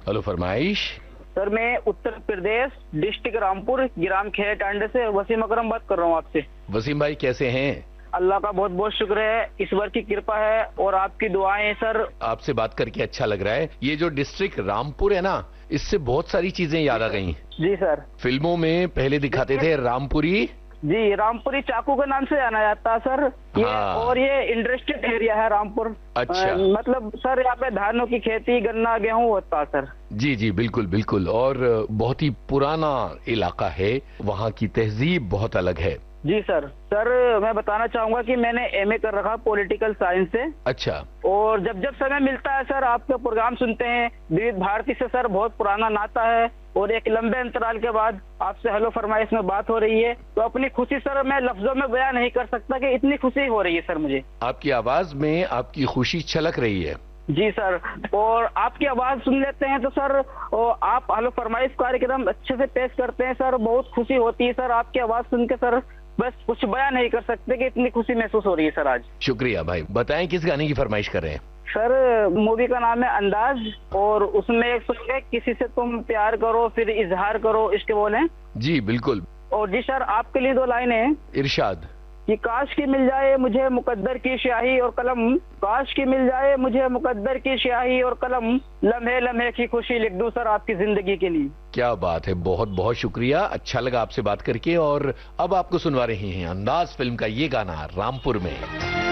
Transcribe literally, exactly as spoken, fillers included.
Hello फरमाइश। Sir मैं Uttar Pradesh district Rampur ग्राम खेड़े टांडे से वसीम अकरम बात कर रहा हूँ आपसे। वसीम भाई कैसे हैं? अल्लाह का बहुत बहुत शुक्र है, ईश्वर की कृपा है और आपकी दुआएं सर। आपसे बात करके अच्छा लग रहा है। ये जो डिस्ट्रिक्ट रामपुर है ना, इससे बहुत सारी चीजें याद आ गई। जी सर। फिल्मों में पहले दिखाते थे रामपुरी। जी, रामपुरी चाकू के नाम से जाना जाता है सर ये। हाँ। और ये इंडस्ट्रियल एरिया है रामपुर। अच्छा। आ, मतलब सर यहाँ पे धानों की खेती, गन्ना, गेहूं होता है सर। जी जी बिल्कुल बिल्कुल। और बहुत ही पुराना इलाका है, वहाँ की तहजीब बहुत अलग है। जी सर। सर मैं बताना चाहूंगा कि मैंने एमए कर रखा पॉलिटिकल साइंस से। अच्छा। और जब जब समय मिलता है सर आपके प्रोग्राम सुनते हैं। विविध भारती से सर बहुत पुराना नाता है और एक लंबे अंतराल के बाद आपसे हेलो फरमाइश में बात हो रही है, तो अपनी खुशी सर मैं लफ्जों में बयां नहीं कर सकता कि इतनी खुशी हो रही है सर मुझे। आपकी आवाज में आपकी खुशी छलक रही है। जी सर। और आपकी आवाज सुन लेते हैं तो सर आप हेलो फरमाइश कार्यक्रम अच्छे से पेश करते हैं सर, बहुत खुशी होती है सर आपकी आवाज सुन के सर। बस कुछ बयां नहीं कर सकते कि इतनी खुशी महसूस हो रही है सर आज। शुक्रिया भाई। बताएं किस गाने की फरमाइश कर रहे हैं? सर मूवी का नाम है अंदाज और उसमें एक सॉन्ग है किसी से तुम प्यार करो फिर इजहार करो, इसके बोले। जी बिल्कुल। और जी सर आपके लिए दो लाइनें हैं। इरशाद। कि काश की मिल जाए मुझे मुकद्दर की स्याही और कलम, काश की मिल जाए मुझे मुकद्दर की स्याही और कलम, लम्हे लम्हे की खुशी लिख दूं सर आपकी जिंदगी के लिए। क्या बात है, बहुत बहुत शुक्रिया। अच्छा लगा आपसे बात करके। और अब आपको सुनवा रहे हैं अंदाज फिल्म का ये गाना रामपुर में।